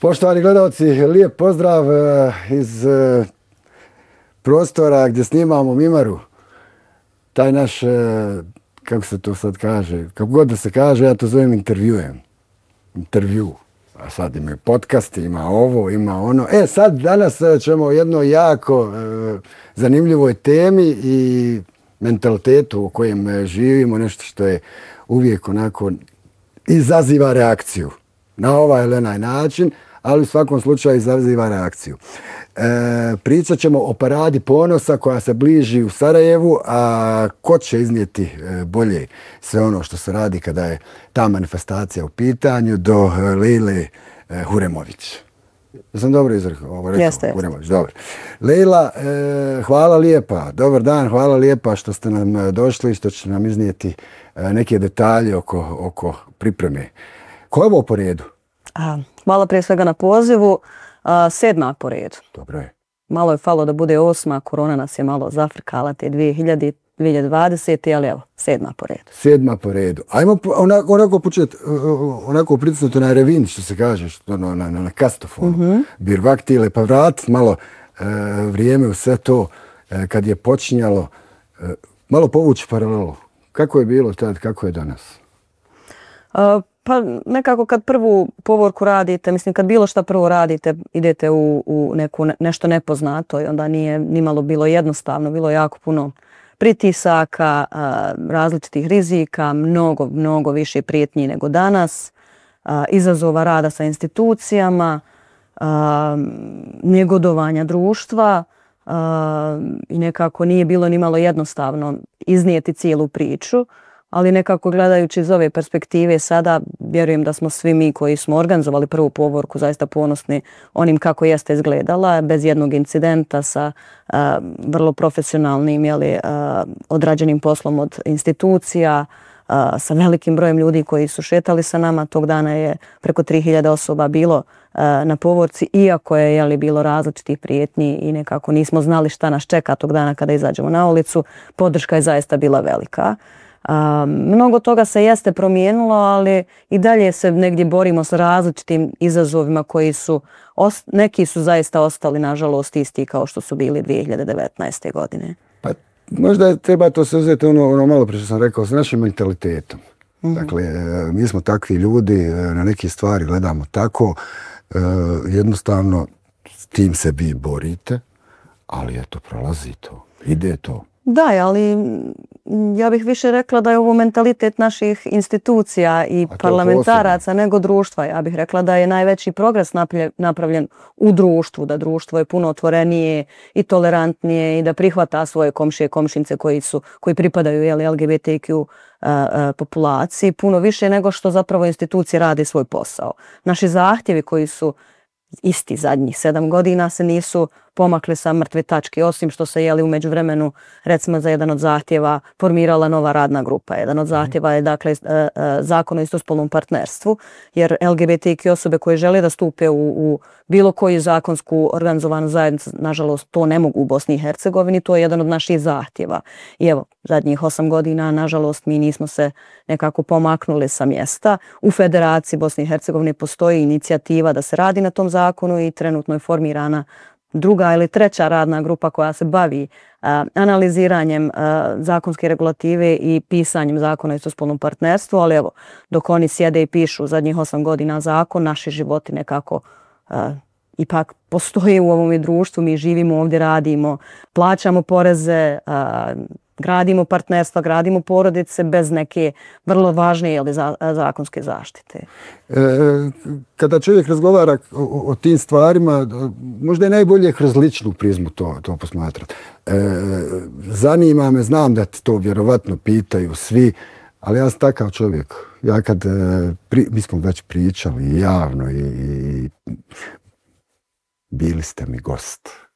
Poštovani gledalci, lijep pozdrav iz prostora gdje snimamo Mimaru. Taj naš, kako se to sad kaže, kako god da se kaže, ja to zovem intervju. A sad ima podcast, ima ovo, ima ono. Sad danas ćemo o jednoj jako zanimljivoj temi i mentalitetu u kojem živimo, nešto što je uvijek onako izaziva reakciju na ovaj ili onaj način, ali u svakom slučaju izaziva reakciju. Pričat ćemo o paradi ponosa koja se bliži u Sarajevu, a ko će iznijeti bolje sve ono što se radi kada je ta manifestacija u pitanju do Lejle Huremović. Sam dobro izrekao? Jeste. Huremović, dobro. Lejla, hvala lijepa. Dobar dan, hvala lijepa što ste nam došli i što ćete nam iznijeti neke detalje oko pripreme. Ko je ovo po redu? Hvala prije svega na pozivu. 7. po redu. Dobro je. Malo je falo da bude 8. Korona nas je malo zafrkala te 2020. Ali evo, 7. po redu. 7. po redu. Ajmo onako početi, onako pritisnuti na revin, što se kaže, na kastofonu. Birvaktile, pa vratiti malo vrijeme u sve to kad je počinjalo. Malo povući paralelu. Kako je bilo tad, kako je danas? Pa nekako kad prvu povorku radite, mislim kad bilo šta prvo radite, idete u nešto nepoznato i onda nije nimalo bilo jednostavno, bilo jako puno pritisaka, različitih rizika, mnogo više prijetnji nego danas, izazova rada sa institucijama, negodovanja društva i nekako nije bilo nimalo jednostavno iznijeti cijelu priču. Ali nekako gledajući iz ove perspektive sada, vjerujem da smo svi mi koji smo organizovali prvu povorku zaista ponosni onim kako jeste izgledala, bez jednog incidenta, sa vrlo profesionalnim odrađenim poslom od institucija, sa velikim brojem ljudi koji su šetali sa nama. Tog dana je preko 3000 osoba bilo na povorci, iako je bilo različitih prijetnji i nekako nismo znali šta nas čeka tog dana kada izađemo na ulicu. Podrška je zaista bila velika. Mnogo toga se jeste promijenilo, ali i dalje se negdje borimo s različitim izazovima koji su, neki su zaista ostali nažalost isti kao što su bili 2019. godine. Pa možda treba to se uzeti ono malo prije što sam rekao, s našim mentalitetom. Dakle, mi smo takvi ljudi, na neke stvari gledamo tako, jednostavno s tim se vi borite, ali eto, prolazi to, ide to. Da, ali ja bih više rekla da je ovo mentalitet naših institucija i parlamentaraca nego društva. Ja bih rekla da je najveći progres napravljen u društvu, da društvo je puno otvorenije i tolerantnije i da prihvata svoje komšije i komšince koji pripadaju LGBTQ populaciji puno više nego što zapravo institucije rade svoj posao. Naši zahtjevi koji su isti zadnjih 7 godina se nisu pomakli sa mrtve tačke, osim što se u međuvremenu, recimo za jedan od zahtjeva, formirala nova radna grupa. Jedan od zahtjeva je dakle zakon o istospolnom partnerstvu, jer LGBTQ osobe koje žele da stupe u bilo koju zakonsku organizovanu zajednicu, nažalost to ne mogu u Bosni i Hercegovini, to je jedan od naših zahtjeva. I evo, zadnjih 8 godina, nažalost, mi nismo se nekako pomaknuli sa mjesta. U Federaciji Bosne i Hercegovine postoji inicijativa da se radi na tom zakonu i trenutno je formirana druga ili treća radna grupa koja se bavi analiziranjem zakonske regulative i pisanjem zakona o istospolnom partnerstvu, ali evo, dok oni sjede i pišu zadnjih 8 godina zakon, naši životi nekako ipak postoje u ovom društvu, mi živimo ovdje, radimo, plaćamo poreze, gradimo partnerstva, gradimo porodice bez neke vrlo važne zakonske zaštite. Kada čovjek razgovara o tim stvarima, možda je najbolje kroz ličnu prizmu to posmatrati. Zanima me, znam da ti to vjerovatno pitaju svi, ali ja sam takav čovjek. Ja kad, mi smo već pričali javno i bili ste mi gost.